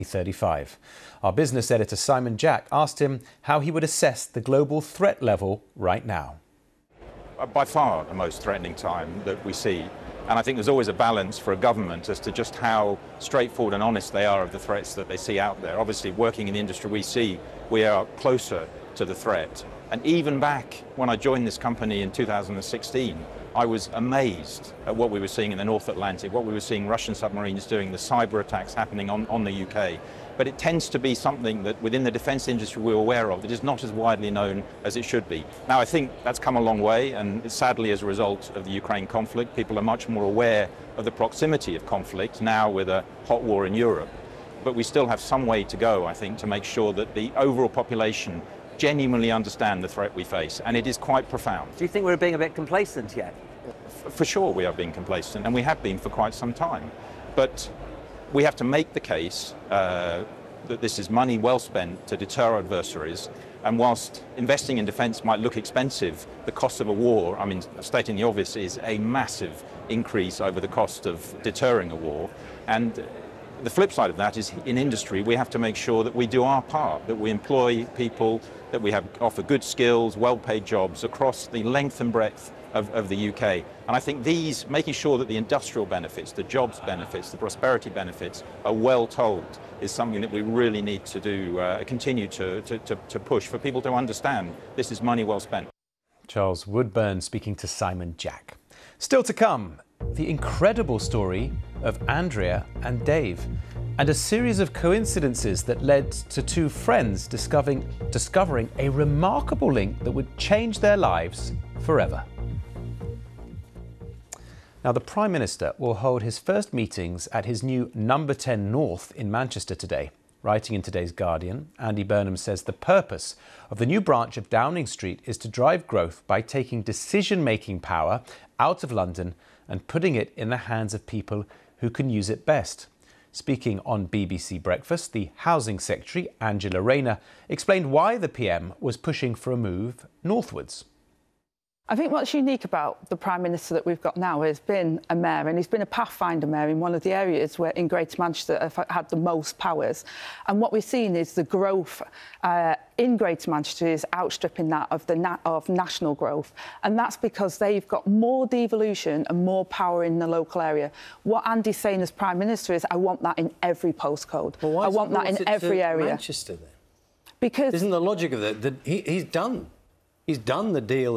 2035. Our business editor Simon Jack asked him how he would assess the global threat level right now. By far the most threatening time that we see. And I think there's always a balance for a government as to just how straightforward and honest they are of the threats that they see out there. Obviously, working in the industry, we are closer to the threat. And even back when I joined this company in 2016, I was amazed at what we were seeing in the North Atlantic, what we were seeing Russian submarines doing, the cyber attacks happening on the UK. But it tends to be something that within the defence industry we're aware of that is not as widely known as it should be. Now, I think that's come a long way, and sadly as a result of the Ukraine conflict, people are much more aware of the proximity of conflict now with a hot war in Europe. But we still have some way to go, I think, to make sure that the overall population genuinely understand the threat we face, and it is quite profound. Do you think we're being a bit complacent yet? For sure we are being complacent, and we have been for quite some time. But we have to make the case that this is money well spent to deter adversaries, and whilst investing in defence might look expensive, the cost of a war, I mean, stating the obvious, is a massive increase over the cost of deterring a war. And the flip side of that is, in industry, we have to make sure that we do our part, that we employ people, that we offer good skills, well-paid jobs across the length and breadth of the UK. And I think making sure that the industrial benefits, the jobs benefits, the prosperity benefits are well told is something that we really need to do, continue to push for people to understand this is money well spent. Charles Woodburn speaking to Simon Jack. Still to come, the incredible story of Andrea and Dave, and a series of coincidences that led to two friends discovering a remarkable link that would change their lives forever. Now, the Prime Minister will hold his first meetings at his new Number 10 North in Manchester today. Writing in today's Guardian, Andy Burnham says the purpose of the new branch of Downing Street is to drive growth by taking decision-making power out of London and putting it in the hands of people who can use it best. Speaking on BBC Breakfast, the Housing Secretary, Angela Rayner, explained why the PM was pushing for a move northwards. I think what's unique about the Prime Minister that we've got now has been a mayor, and he's been a pathfinder mayor in one of the areas where in Greater Manchester have had the most powers. And what we've seen is the growth in Greater Manchester is outstripping that of national growth. And that's because they've got more devolution and more power in the local area. What Andy's saying as Prime Minister is, I want that in every postcode. Well, I want that in every area. Manchester, then? Because isn't the logic of that he's done? He's done the deal.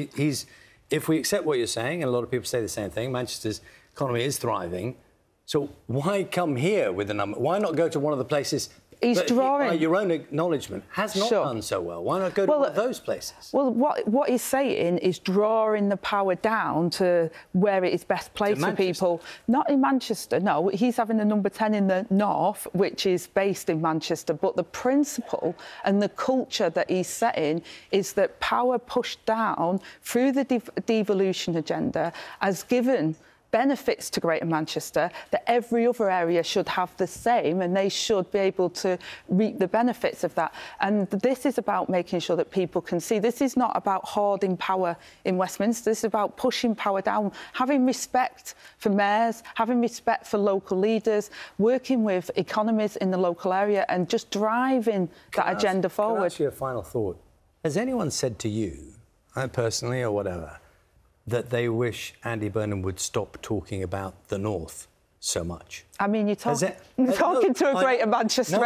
If we accept what you're saying, and a lot of people say the same thing, Manchester's economy is thriving. So why come here with the number? Why not go to one of the places? He's drawing. By your own acknowledgement, has not done so well. Why not go to one of those places? Well, what he's saying is drawing the power down to where it is best placed for people. Not in Manchester, no. He's having the number 10 in the north, which is based in Manchester. But the principle and the culture that he's setting is that power pushed down through the devolution agenda has given benefits to Greater Manchester, that every other area should have the same, and they should be able to reap the benefits of that. And this is about making sure that people can see. This is not about hoarding power in Westminster. This is about pushing power down, having respect for mayors, having respect for local leaders, working with economies in the local area and just driving that agenda forward. Can I ask you a final thought? Has anyone said to you, personally or whatever, that they wish Andy Burnham would stop talking about the North so much? I mean, you're talking to a Greater Manchester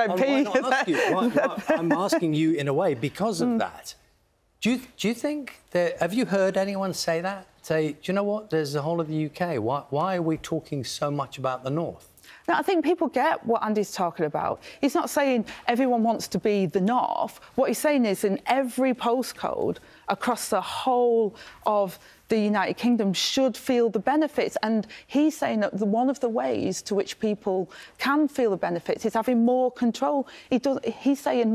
MP. I'm asking you in a way because of that. Do you think have you heard anyone say that? Say, do you know what? There's the whole of the UK. Why are we talking so much about the North? No, I think people get what Andy's talking about. He's not saying everyone wants to be the North. What he's saying is in every postcode across the whole of the United Kingdom should feel the benefits. And he's saying that one of the ways to which people can feel the benefits is having more control. He's saying, look,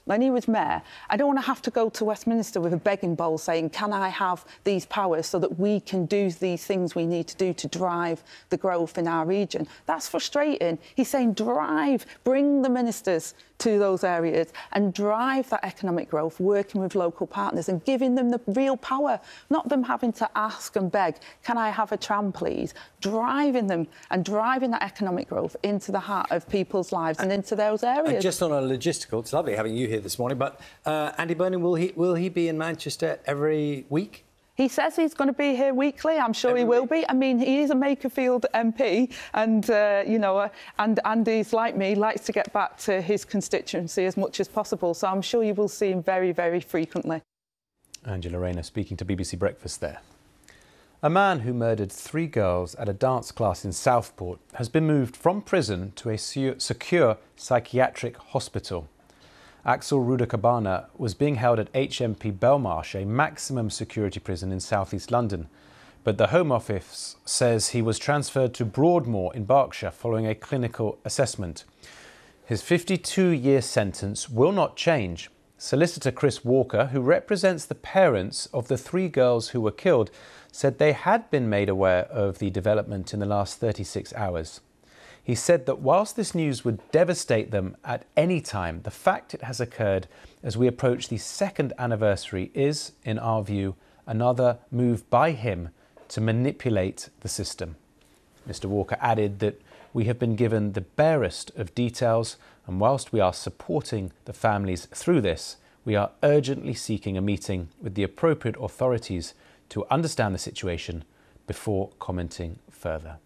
when he was mayor, I don't want to have to go to Westminster with a begging bowl saying, can I have these powers so that we can do these things we need to do to drive the growth in our region. That's frustrating. He's saying bring the ministers to those areas and drive that economic growth, working with local partners and giving them the real power, not them having to ask and beg, can I have a tram, please? Driving them and driving that economic growth into the heart of people's lives and into those areas. Just on a logistical, it's lovely having you here this morning, but Andy Burnham, will he be in Manchester every week? He says he's going to be here weekly. I'm sure he will be. I mean, he is a Makerfield MP and, and Andy's like me, likes to get back to his constituency as much as possible. So I'm sure you will see him very, very frequently. Angela Rayner speaking to BBC Breakfast there. A man who murdered 3 girls at a dance class in Southport has been moved from prison to a secure psychiatric hospital. Axel Rudakabana was being held at HMP Belmarsh, a maximum security prison in southeast London. But the Home Office says he was transferred to Broadmoor in Berkshire following a clinical assessment. His 52-year sentence will not change. Solicitor Chris Walker, who represents the parents of the 3 girls who were killed, said they had been made aware of the development in the last 36 hours. He said that whilst this news would devastate them at any time, the fact it has occurred as we approach the 2nd anniversary is, in our view, another move by him to manipulate the system. Mr. Walker added that we have been given the barest of details, and whilst we are supporting the families through this, we are urgently seeking a meeting with the appropriate authorities to understand the situation before commenting further.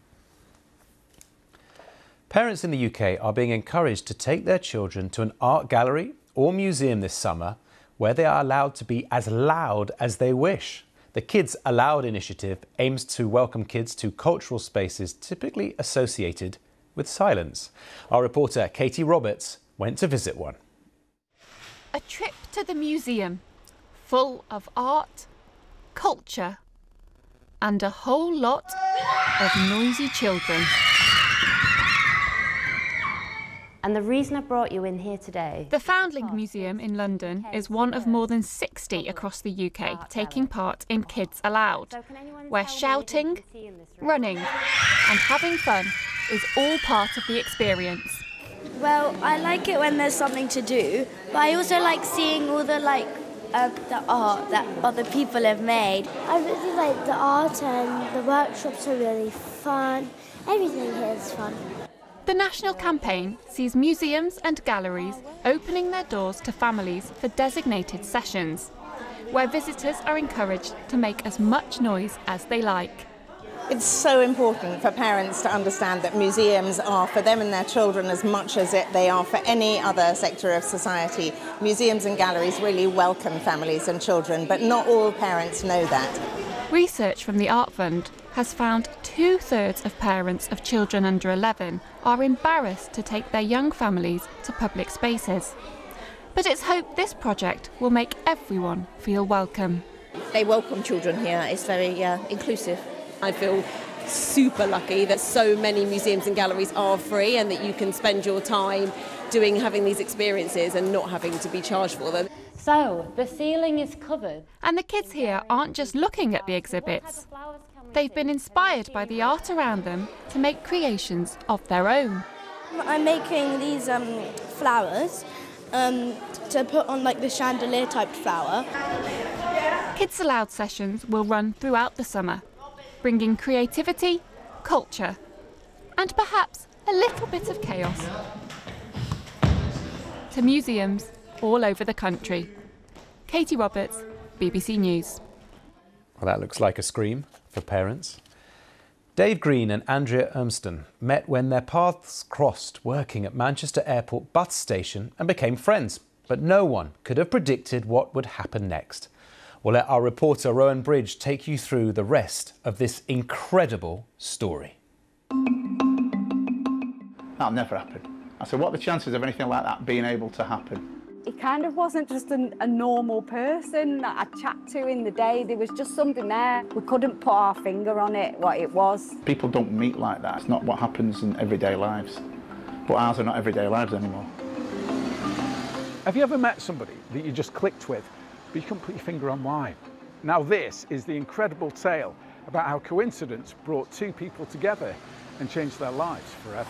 Parents in the UK are being encouraged to take their children to an art gallery or museum this summer where they are allowed to be as loud as they wish. The Kids Aloud initiative aims to welcome kids to cultural spaces typically associated with silence. Our reporter Katie Roberts went to visit one. A trip to the museum, full of art, culture, and a whole lot of noisy children. And the reason I brought you in here today... The Foundling Museum in London is one of more than 60 across the UK taking part in Kids Aloud, where shouting, running and having fun is all part of the experience. Well, I like it when there's something to do, but I also like seeing all the the art that other people have made. I really like the art and the workshops are really fun. Everything here is fun. The national campaign sees museums and galleries opening their doors to families for designated sessions, where visitors are encouraged to make as much noise as they like. It's so important for parents to understand that museums are for them and their children as much as they are for any other sector of society. Museums and galleries really welcome families and children, but not all parents know that. Research from the Art Fund has found 2/3 of parents of children under 11 are embarrassed to take their young families to public spaces. But it's hoped this project will make everyone feel welcome. They welcome children here. It's very inclusive. I feel super lucky that so many museums and galleries are free and that you can spend your time having these experiences and not having to be charged for them. So, the ceiling is covered. And the kids here aren't just looking at the exhibits. They've been inspired by the art around them to make creations of their own. I'm making these flowers to put on the chandelier type flower. Kids Aloud sessions will run throughout the summer, bringing creativity, culture, and perhaps a little bit of chaos to museums all over the country. Katie Roberts, BBC News. Well, that looks like a scream for parents. Dave Green and Andrea Urmston met when their paths crossed working at Manchester Airport bus station and became friends. But no one could have predicted what would happen next. We'll let our reporter Rowan Bridge take you through the rest of this incredible story. That'll never happen. I said, what are the chances of anything like that being able to happen? He kind of wasn't just a normal person that I'd chat to in the day. There was just something there. We couldn't put our finger on it, what it was. People don't meet like that. It's not what happens in everyday lives. But ours are not everyday lives anymore. Have you ever met somebody that you just clicked with, but you couldn't put your finger on why? Now this is the incredible tale about how coincidence brought two people together and changed their lives forever.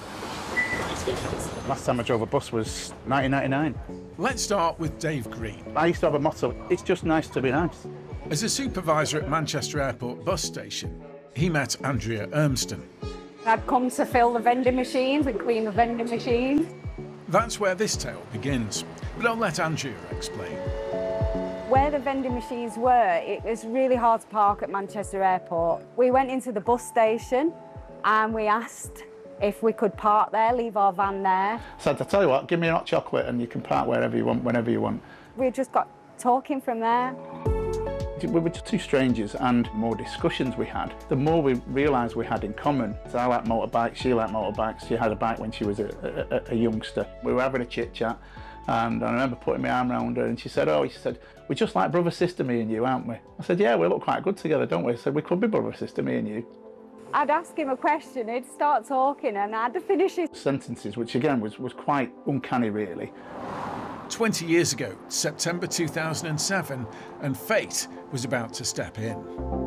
Last time I drove a bus was 1999. Let's start with Dave Green. I used to have a motto, it's just nice to be nice. As a supervisor at Manchester Airport bus station, he met Andrea Urmston. I'd come to fill the vending machines and clean the vending machines. That's where this tale begins, but I'll let Andrea explain. Where the vending machines were, it was really hard to park at Manchester Airport. We went into the bus station and we asked if we could park there, leave our van there. So I tell you what, give me a hot chocolate and you can park wherever you want, whenever you want. We just got talking from there. We were just two strangers, and the more discussions we had, the more we realised we had in common. So I like motorbikes, she liked motorbikes. She had a bike when she was a youngster. We were having a chit-chat, and I remember putting my arm around her, and she said, we're just like brother-sister, me and you, aren't we? I said, yeah, we look quite good together, don't we? I said, we could be brother-sister, me and you. I'd ask him a question, he'd start talking, and I'd finish his sentences, which again was quite uncanny, really. 20 years ago, September 2007, and fate was about to step in.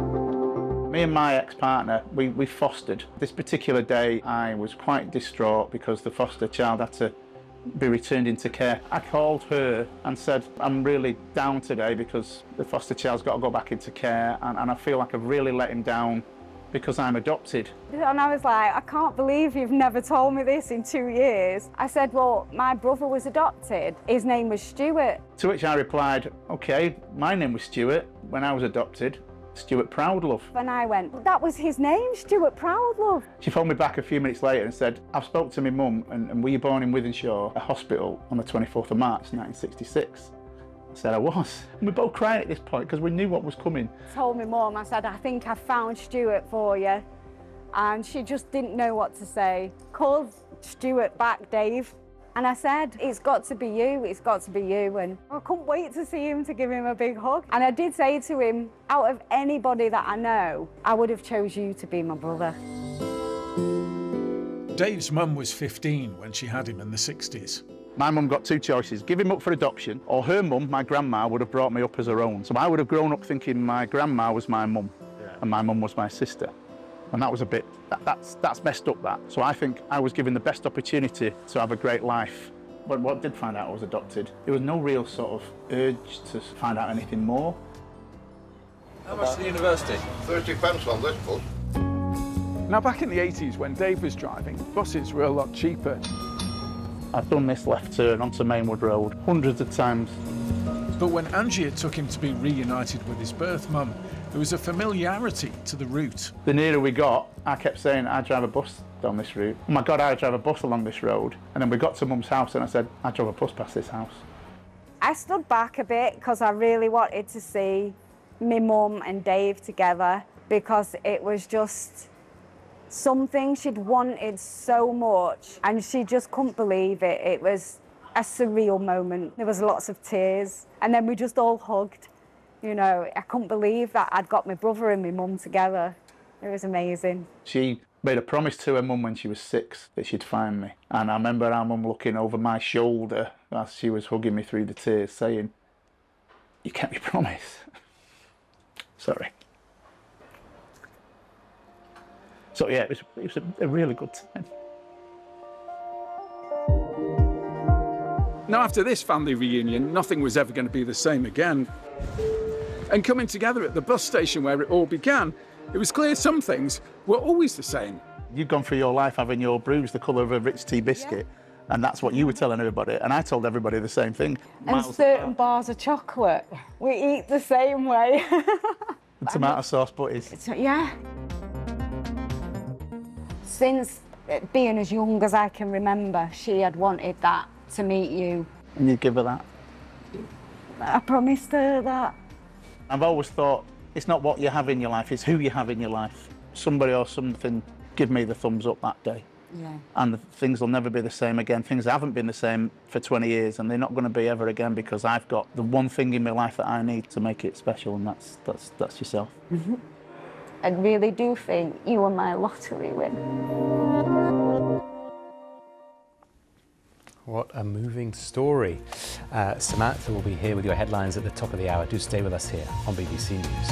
Me and my ex-partner, we fostered. This particular day, I was quite distraught because the foster child had to be returned into care. I called her and said, I'm really down today because the foster child's got to go back into care, and I feel like I've really let him down because I'm adopted. And I was like, I can't believe you've never told me this in 2 years. I said, well, my brother was adopted. His name was Stuart. To which I replied, okay, my name was Stuart when I was adopted, Stuart Proudlove. And I went, that was his name, Stuart Proudlove. She phoned me back a few minutes later and said, I've spoke to my mum and were you born in Wythenshawe, a hospital, on the 24th of March, 1966? I said I was. And we both cried at this point because we knew what was coming. I told my mum, I said, I think I found Stuart for you. And she just didn't know what to say. Called Stuart back, Dave. And I said, it's got to be you, it's got to be you. And I couldn't wait to see him, to give him a big hug. And I did say to him, out of anybody that I know, I would have chose you to be my brother. Dave's mum was 15 when she had him in the 60s. My mum got two choices, give him up for adoption, or her mum, my grandma, would have brought me up as her own. So I would have grown up thinking my grandma was my mum, and my mum was my sister. And that was a bit, that's messed up, that. So I think I was given the best opportunity to have a great life. But what I did find out I was adopted, there was no real sort of urge to find out anything more. How much to the university? £30 on this bus. Now back in the 80s when Dave was driving, buses were a lot cheaper. I've done this left turn onto Mainwood Road hundreds of times. But when Andrea took him to be reunited with his birth mum, there was a familiarity to the route. The nearer we got, I kept saying, I drive a bus down this route. Oh my God, I drive a bus along this road. And then we got to Mum's house and I said, I drove a bus past this house. I stood back a bit because I really wanted to see my mum and Dave together because it was just something she'd wanted so much and she just couldn't believe it. It was a surreal moment. There was lots of tears and then we just all hugged. You know, I couldn't believe that I'd got my brother and my mum together. It was amazing. She made a promise to her mum when she was 6 that she'd find me. And I remember our mum looking over my shoulder as she was hugging me through the tears saying, you kept your promise. Sorry. So yeah, it was a really good time. Now after this family reunion, nothing was ever going to be the same again. And coming together at the bus station where it all began, it was clear some things were always the same. You've gone through your life having your bruise the colour of a Ritz tea biscuit, and that's what you were telling everybody, and I told everybody the same thing. And certain bars of chocolate, we eat the same way. The tomato sauce butties. Yeah. Since being as young as I can remember, she had wanted that, to meet you. And you'd give her that? I promised her that. I've always thought, it's not what you have in your life, it's who you have in your life. Somebody or something give me the thumbs up that day. Yeah. And things will never be the same again. Things haven't been the same for 20 years and they're not going to be ever again because I've got the one thing in my life that I need to make it special, and that's yourself. Mm-hmm. I really do think you were my lottery win. What a moving story. Samantha will be here with your headlines at the top of the hour. Do stay with us here on BBC News.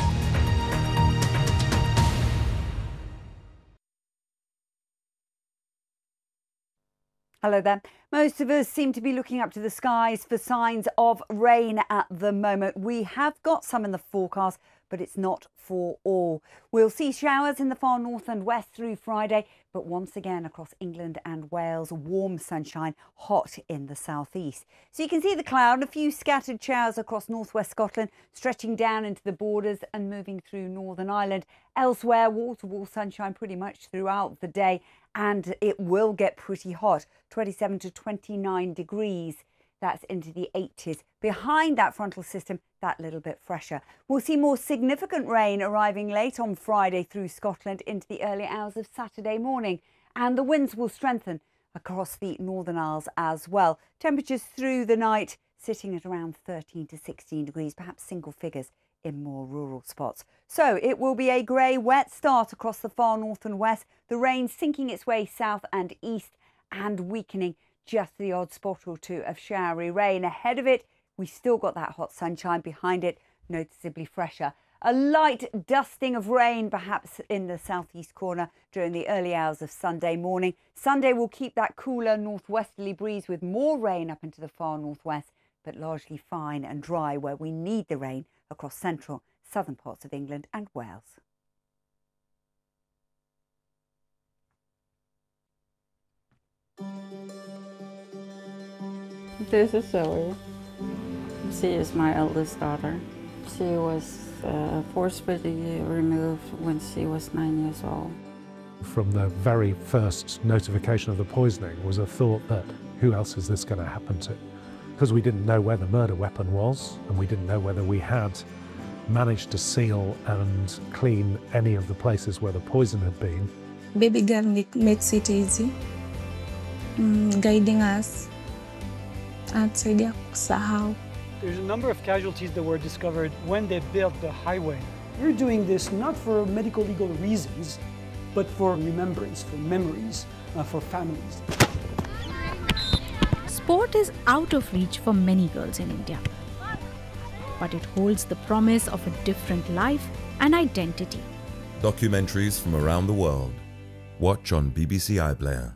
Hello there. Most of us seem to be looking up to the skies for signs of rain at the moment. We have got some in the forecast, but it's not for all. We'll see showers in the far north and west through Friday, but once again across England and Wales, warm sunshine, hot in the southeast. So you can see the cloud, a few scattered showers across northwest Scotland, stretching down into the borders and moving through Northern Ireland. Elsewhere, wall-to-wall sunshine pretty much throughout the day, and it will get pretty hot, 27 to 29 degrees. That's into the 80s. Behind that frontal system, that little bit fresher. We'll see more significant rain arriving late on Friday through Scotland into the early hours of Saturday morning. And the winds will strengthen across the Northern Isles as well. Temperatures through the night sitting at around 13 to 16 degrees, perhaps single figures in more rural spots. So it will be a grey, wet start across the far north and west. The rain sinking its way south and east and weakening. Just the odd spot or two of showery rain. Ahead of it, we've still got that hot sunshine. Behind it, noticeably fresher. A light dusting of rain, perhaps in the southeast corner during the early hours of Sunday morning. Sunday will keep that cooler northwesterly breeze with more rain up into the far northwest, but largely fine and dry where we need the rain across central, southern parts of England and Wales. This is Zoe. She is my eldest daughter. She was forcibly removed when she was 9 years old. From the very first notification of the poisoning was a thought that who else is this going to happen to? Because we didn't know where the murder weapon was, and we didn't know whether we had managed to seal and clean any of the places where the poison had been. Baby girl makes it easy, guiding us. There's a number of casualties that were discovered when they built the highway. We're doing this not for medical legal reasons, but for remembrance, for memories, for families. Sport is out of reach for many girls in India, but it holds the promise of a different life and identity. Documentaries from around the world. Watch on BBC iPlayer.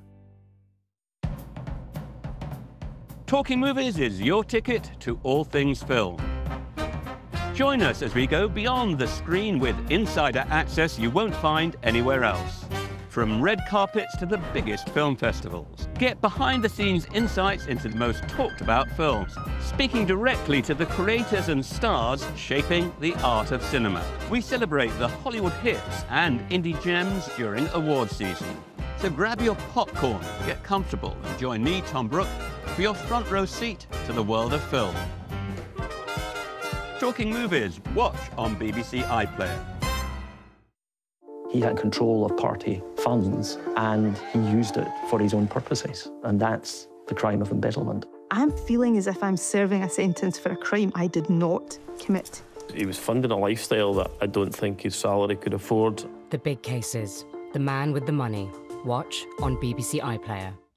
Talking Movies is your ticket to all things film. Join us as we go beyond the screen with insider access you won't find anywhere else. From red carpets to the biggest film festivals. Get behind-the-scenes insights into the most talked-about films, speaking directly to the creators and stars shaping the art of cinema. We celebrate the Hollywood hits and indie gems during awards season. So grab your popcorn, get comfortable, and join me, Tom Brooke, for your front row seat to the world of film. Talking Movies, watch on BBC iPlayer. He had control of party funds and he used it for his own purposes, and that's the crime of embezzlement. I'm feeling as if I'm serving a sentence for a crime I did not commit. He was funding a lifestyle that I don't think his salary could afford. The Big Cases, The Man with the Money. Watch on BBC iPlayer.